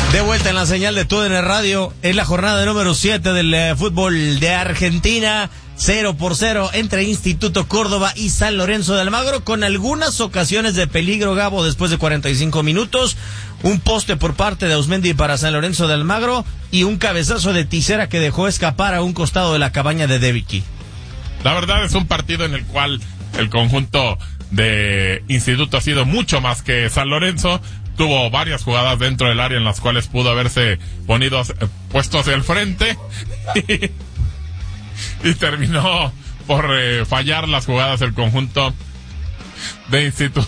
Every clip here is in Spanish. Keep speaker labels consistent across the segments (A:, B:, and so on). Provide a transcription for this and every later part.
A: De vuelta en la señal de TUDN Radio, es la jornada número 7 del fútbol de Argentina, 0-0 entre Instituto Córdoba y San Lorenzo de Almagro, con algunas ocasiones de peligro, Gabo, después de 45 minutos, un poste por parte de Auzmendi para San Lorenzo de Almagro y un cabezazo de Tisera que dejó escapar a un costado de la cabaña de Debicki.
B: La verdad es un partido en el cual el conjunto de Instituto ha sido mucho más que San Lorenzo. Tuvo varias jugadas dentro del área en las cuales pudo haberse puesto hacia el frente y terminó por fallar las jugadas del conjunto de Instituto.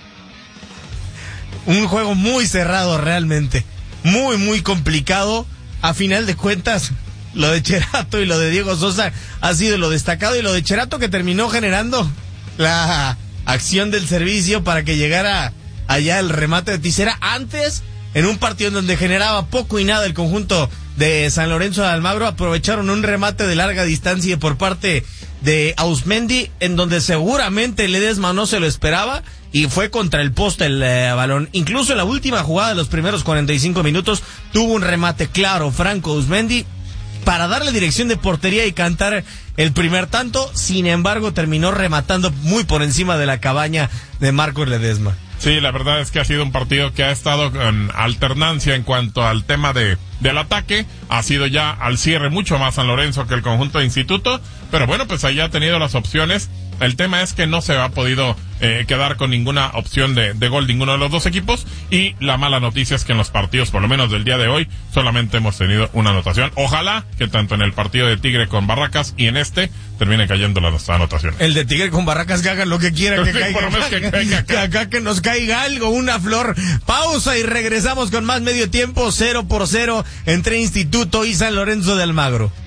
A: Un juego muy cerrado realmente, muy complicado. A final de cuentas, lo de Cherato y lo de Diego Sosa ha sido lo destacado, y lo de Cherato que terminó generando la acción del servicio para que llegara allá el remate de Tisera, antes en un partido en donde generaba poco y nada el conjunto de San Lorenzo de Almagro. Aprovecharon un remate de larga distancia por parte de Auzmendi, en donde seguramente Ledesma no se lo esperaba y fue contra el poste el balón. Incluso en la última jugada de los primeros 45 minutos tuvo un remate claro Franco Auzmendi para darle dirección de portería y cantar el primer tanto. Sin embargo, terminó rematando muy por encima de la cabaña de Marcos Ledesma.
B: Sí, la verdad es que ha sido un partido que ha estado con alternancia en cuanto al tema del ataque. Ha sido ya al cierre mucho más San Lorenzo que el conjunto de Instituto, pero bueno, pues ahí ha tenido las opciones. El tema es que no se ha podido quedar con ninguna opción de gol ninguno de los dos equipos, y la mala noticia es que en los partidos, por lo menos del día de hoy, solamente hemos tenido una anotación. Ojalá que tanto en el partido de Tigre con Barracas y en este termine cayendo las anotaciones.
A: El de Tigre con Barracas, que hagan lo que quieran, que caiga, que acá que nos caiga algo, una flor. Pausa y regresamos con más medio tiempo. 0-0 entre Instituto y San Lorenzo de Almagro.